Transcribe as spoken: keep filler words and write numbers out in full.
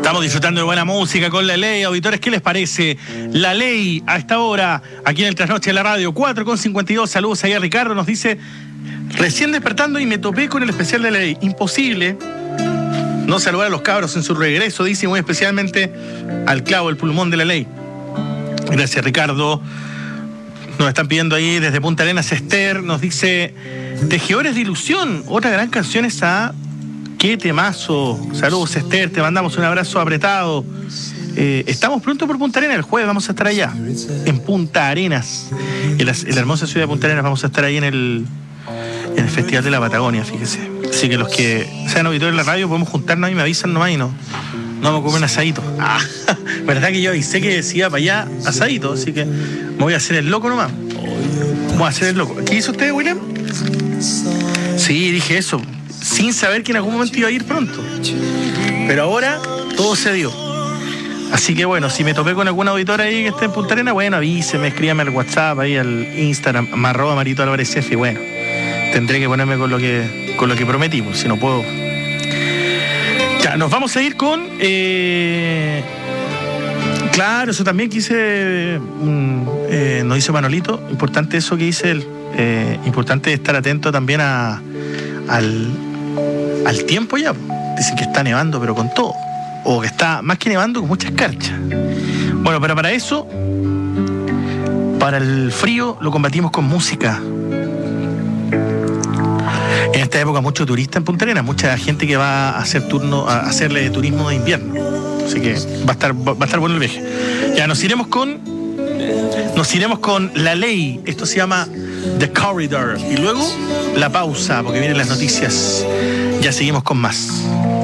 Estamos disfrutando de buena música con La Ley. Auditores, ¿qué les parece? La Ley, a esta hora, aquí en el Trasnoche de la Radio, cuatro con cincuenta y dos. Saludos ahí a Ricardo, nos dice: recién despertando y me topé con el especial de La Ley. Imposible no saludar a los cabros en su regreso, dice, muy especialmente al clavo, el pulmón de La Ley. Gracias, Ricardo. Nos están pidiendo ahí desde Punta Arenas, Esther, nos dice: Tejedores de Ilusión, otra gran canción esa. Qué temazo. Saludos, Esther, te mandamos un abrazo apretado. Eh, estamos pronto por Punta Arenas, el jueves vamos a estar allá, en Punta Arenas, en la, en la hermosa ciudad de Punta Arenas. Vamos a estar ahí en el, en el Festival de la Patagonia, fíjese. Así que los que sean auditores de la radio podemos juntarnos y me avisan nomás y no, no me comer un asadito. Ah, verdad que yo avisé que decía para allá asadito, así que me voy a hacer el loco nomás. Voy a hacer el loco. ¿Qué hizo usted, William? Sí, dije eso, sin saber que en algún momento iba a ir pronto. Pero ahora todo se dio. Así que bueno, si me topé con alguna auditora ahí que esté en Punta Arenas, bueno, avíseme, escríbame al WhatsApp, ahí al Instagram, arroba Marito Álvarez F, y bueno, tendré que ponerme con lo que, con lo que prometí, pues, si no puedo. Ya, nos vamos a ir con... Eh... Claro, eso también quise... Mm, eh, nos dice Manolito, importante eso que dice él, eh, importante estar atento también a... Al, al tiempo ya. Dicen que está nevando, pero con todo. O que está más que nevando, con mucha escarcha. Bueno, pero para eso, para el frío, lo combatimos con música. En esta época, mucho turista en Punta Arenas, mucha gente que va a hacer turno, a hacerle turismo de invierno. Así que va a estar, va a estar bueno el viaje. Ya, nos iremos con. Nos iremos con La Ley. Esto se llama The Corridor. Y luego la pausa, porque vienen las noticias. Ya seguimos con más.